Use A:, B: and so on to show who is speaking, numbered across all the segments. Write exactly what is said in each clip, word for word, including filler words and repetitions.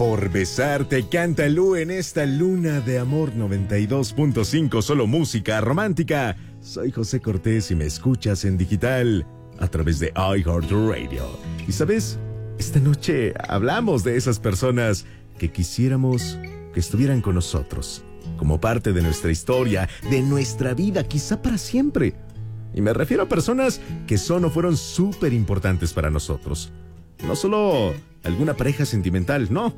A: Por besarte, canta Lu en esta luna de amor noventa y dos punto cinco, solo música romántica. Soy José Cortés y me escuchas en digital a través de iHeartRadio. Y sabes, esta noche hablamos de esas personas que quisiéramos que estuvieran con nosotros, como parte de nuestra historia, de nuestra vida, quizá para siempre. Y me refiero a personas que son o fueron súper importantes para nosotros. No solo alguna pareja sentimental, no.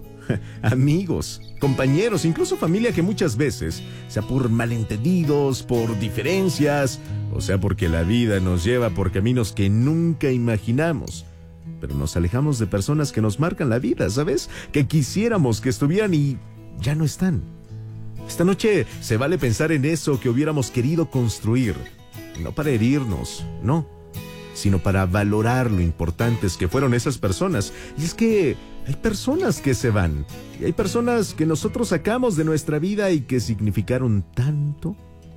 A: Amigos, compañeros, incluso familia que muchas veces, sea por malentendidos, por diferencias, o sea porque la vida nos lleva por caminos que nunca imaginamos. Pero nos alejamos de personas que nos marcan la vida, ¿sabes? Que quisiéramos que estuvieran y ya no están. Esta noche se vale pensar en eso que hubiéramos querido construir. No para herirnos, no, sino para valorar lo importantes que fueron esas personas. Y es que hay personas que se van, y hay personas que nosotros sacamos de nuestra vida y que significaron tanto.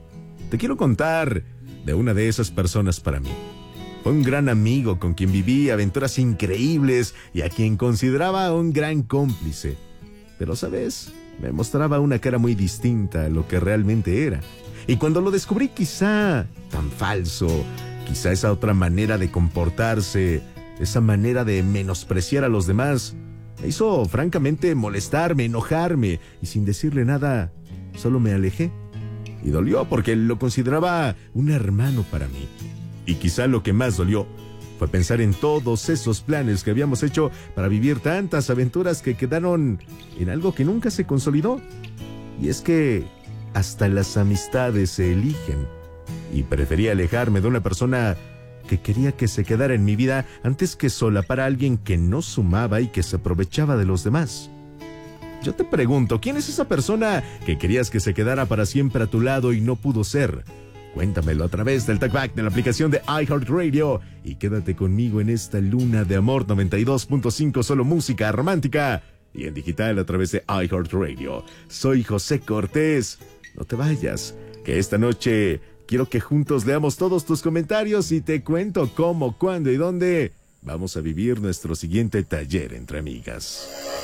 A: Te quiero contar de una de esas personas para mí. Fue un gran amigo con quien viví aventuras increíbles y a quien consideraba un gran cómplice. Pero, ¿sabes? Me mostraba una cara muy distinta a lo que realmente era. Y cuando lo descubrí, quizá tan falso, quizá esa otra manera de comportarse, esa manera de menospreciar a los demás, me hizo francamente molestarme, enojarme, y sin decirle nada, solo me alejé. Y dolió porque lo consideraba un hermano para mí. Y quizá lo que más dolió fue pensar en todos esos planes que habíamos hecho para vivir tantas aventuras que quedaron en algo que nunca se consolidó. Y es que hasta las amistades se eligen. Y preferí alejarme de una persona que quería que se quedara en mi vida antes que solapar a alguien que no sumaba y que se aprovechaba de los demás. Yo te pregunto, ¿quién es esa persona que querías que se quedara para siempre a tu lado y no pudo ser? Cuéntamelo a través del Talkback de la aplicación de iHeartRadio y quédate conmigo en esta luna de amor noventa y dos punto cinco, solo música romántica y en digital a través de iHeartRadio. Soy José Cortés. No te vayas, que esta noche quiero que juntos leamos todos tus comentarios y te cuento cómo, cuándo y dónde vamos a vivir nuestro siguiente taller entre amigas.